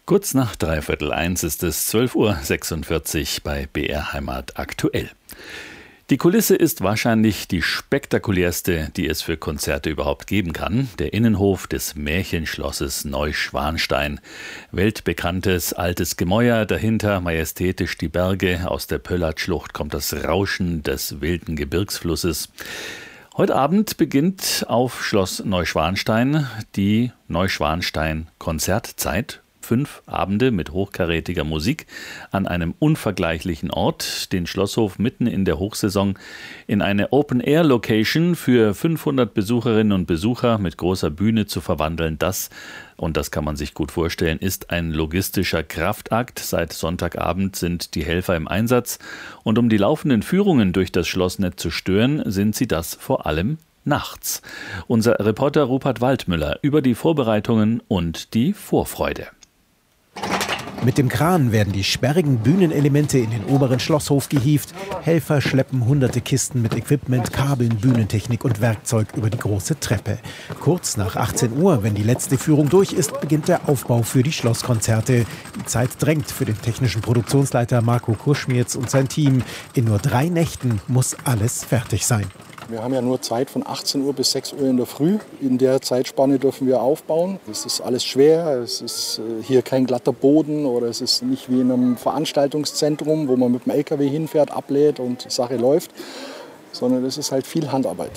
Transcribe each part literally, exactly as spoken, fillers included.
Kurz nach dreiviertel eins ist es zwölf Uhr sechsundvierzig bei B R Heimat aktuell. Die Kulisse ist wahrscheinlich die spektakulärste, die es für Konzerte überhaupt geben kann. Der Innenhof des Märchenschlosses Neuschwanstein. Weltbekanntes altes Gemäuer, dahinter majestätisch die Berge. Aus der Pöllertschlucht kommt das Rauschen des wilden Gebirgsflusses. Heute Abend beginnt auf Schloss Neuschwanstein die Neuschwanstein-Konzertzeit. Fünf Abende mit hochkarätiger Musik an einem unvergleichlichen Ort, den Schlosshof mitten in der Hochsaison, in eine Open-Air-Location für fünfhundert Besucherinnen und Besucher mit großer Bühne zu verwandeln. Das, und das kann man sich gut vorstellen, ist ein logistischer Kraftakt. Seit Sonntagabend sind die Helfer im Einsatz. Und um die laufenden Führungen durch das Schloss nicht zu stören, sind sie das vor allem nachts. Unser Reporter Rupert Waldmüller über die Vorbereitungen und die Vorfreude. Mit dem Kran werden die sperrigen Bühnenelemente in den oberen Schlosshof gehievt. Helfer schleppen hunderte Kisten mit Equipment, Kabeln, Bühnentechnik und Werkzeug über die große Treppe. Kurz nach achtzehn Uhr, wenn die letzte Führung durch ist, beginnt der Aufbau für die Schlosskonzerte. Die Zeit drängt für den technischen Produktionsleiter Marco Kuschmierz und sein Team. In nur drei Nächten muss alles fertig sein. Wir haben ja nur Zeit von achtzehn Uhr bis sechs Uhr in der Früh. In der Zeitspanne dürfen wir aufbauen. Es ist alles schwer. Es ist hier kein glatter Boden oder es ist nicht wie in einem Veranstaltungszentrum, wo man mit dem L K W hinfährt, ablädt und die Sache läuft, sondern es ist halt viel Handarbeit.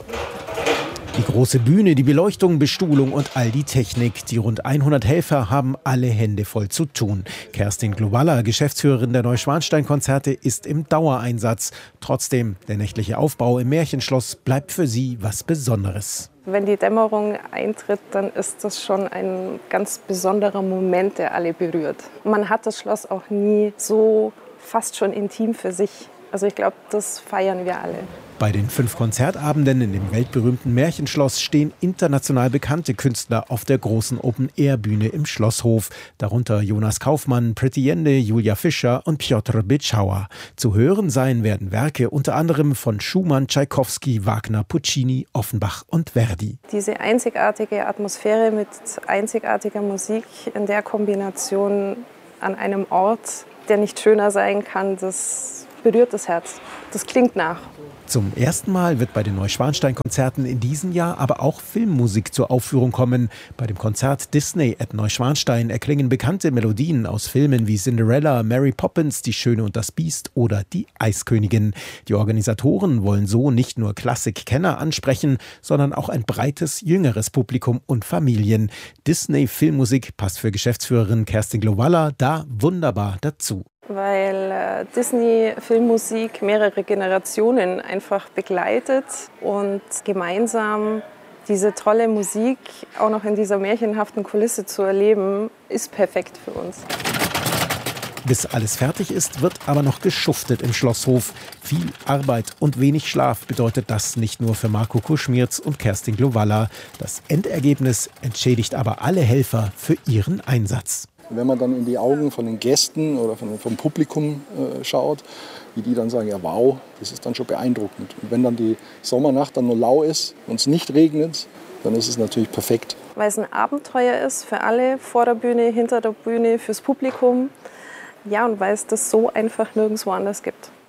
Die große Bühne, die Beleuchtung, Bestuhlung und all die Technik. Die rund hundert Helfer haben alle Hände voll zu tun. Kerstin Glowalla, Geschäftsführerin der Neuschwanstein-Konzerte, ist im Dauereinsatz. Trotzdem, der nächtliche Aufbau im Märchenschloss bleibt für sie was Besonderes. Wenn die Dämmerung eintritt, dann ist das schon ein ganz besonderer Moment, der alle berührt. Man hat das Schloss auch nie so fast schon intim für sich. Also ich glaube, das feiern wir alle. Bei den fünf Konzertabenden in dem weltberühmten Märchenschloss stehen international bekannte Künstler auf der großen Open-Air-Bühne im Schlosshof. Darunter Jonas Kaufmann, Pretty Yende, Julia Fischer und Piotr Bitschauer. Zu hören sein werden Werke unter anderem von Schumann, Tschaikowski, Wagner, Puccini, Offenbach und Verdi. Diese einzigartige Atmosphäre mit einzigartiger Musik in der Kombination an einem Ort, der nicht schöner sein kann, das berührt das Herz. Das klingt nach. Zum ersten Mal wird bei den Neuschwanstein-Konzerten in diesem Jahr aber auch Filmmusik zur Aufführung kommen. Bei dem Konzert Disney at Neuschwanstein erklingen bekannte Melodien aus Filmen wie Cinderella, Mary Poppins, Die Schöne und das Biest oder Die Eiskönigin. Die Organisatoren wollen so nicht nur Klassikkenner ansprechen, sondern auch ein breites, jüngeres Publikum und Familien. Disney-Filmmusik passt für Geschäftsführerin Kerstin Glowalla da wunderbar dazu. Weil äh, Disney-Filmmusik mehrere Generationen einfach begleitet und gemeinsam diese tolle Musik auch noch in dieser märchenhaften Kulisse zu erleben, ist perfekt für uns. Bis alles fertig ist, wird aber noch geschuftet im Schlosshof. Viel Arbeit und wenig Schlaf bedeutet das nicht nur für Marco Kuschmierz und Kerstin Glowalla. Das Endergebnis entschädigt aber alle Helfer für ihren Einsatz. Wenn man dann in die Augen von den Gästen oder von, vom Publikum äh, schaut, wie die dann sagen, ja wow, das ist dann schon beeindruckend. Und wenn dann die Sommernacht dann nur lau ist und es nicht regnet, dann ist es natürlich perfekt. Weil es ein Abenteuer ist für alle, vor der Bühne, hinter der Bühne, fürs Publikum. Ja, und weil es das so einfach nirgendwo anders gibt.